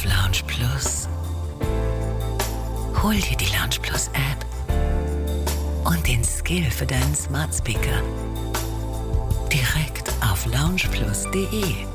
Lounge Plus. Hol dir die Lounge Plus App und den Skill für deinen Smart Speaker direkt auf loungeplus.de.